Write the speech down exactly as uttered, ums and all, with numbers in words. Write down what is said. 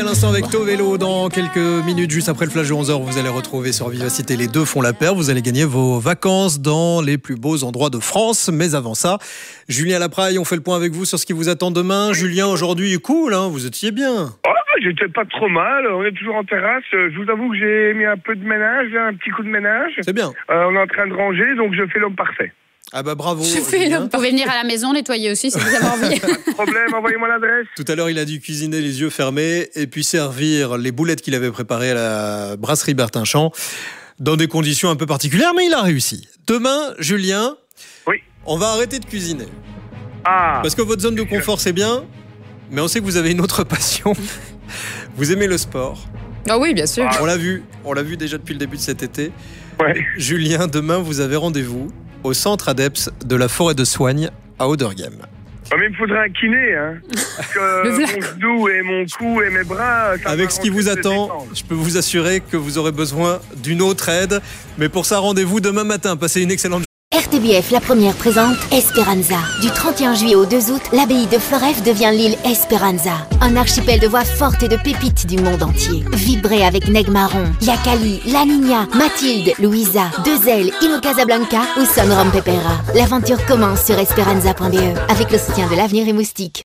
l'instant avec Taux Vélo. Dans quelques minutes, juste après le flash de onze heures, vous allez retrouver sur Vivacité Les Deux font la paire. Vous allez gagner vos vacances dans les plus beaux endroits de France. Mais avant ça, Julien Lapraille, on fait le point avec vous sur ce qui vous attend demain. Julien, aujourd'hui, cool, hein, vous étiez bien. Oh, j'étais pas trop mal. On est toujours en terrasse. Je vous avoue que j'ai mis un peu de ménage, un petit coup de ménage. C'est bien. Euh, on est en train de ranger, donc je fais l'homme parfait. Ah bah bravo. Je fais Julien. Vous pouvez venir à la maison nettoyer aussi si vous avez envie. Pas de problème, envoyez-moi l'adresse. Tout à l'heure, il a dû cuisiner les yeux fermés et puis servir les boulettes qu'il avait préparées à la brasserie Bertinchamp dans des conditions un peu particulières, mais il a réussi. Demain, Julien, Oui. on va arrêter de cuisiner. Ah. Parce que votre zone de confort, c'est bien, mais on sait que vous avez une autre passion. Vous aimez le sport. Ah oui, bien sûr. On l'a vu, on l'a vu déjà depuis le début de cet été. Ouais. Julien, demain, vous avez rendez-vous au centre ADEPS de la forêt de Soigne à Auderghem. Ah, mais il me faudrait un kiné, hein. Parce que Le mon vlac. genou et mon cou et mes bras. Ça Avec m'a ce qui rendu vous de attend, détendre. je peux vous assurer que vous aurez besoin d'une autre aide. Mais pour ça, rendez-vous demain matin. Passez une excellente journée. R T B F, la première, présente Esperanza. Du trente et un juillet au deux août, l'abbaye de Floreffe devient l'île Esperanza. Un archipel de voix fortes et de pépites du monde entier. Vibrez avec Neg Marron, Yakali, La Niña, Mathilde, Louisa, Deux Ailes, Ino Casablanca ou Son Rom Pepera. L'aventure commence sur esperanza point b e avec le soutien de l'Avenir et Moustique.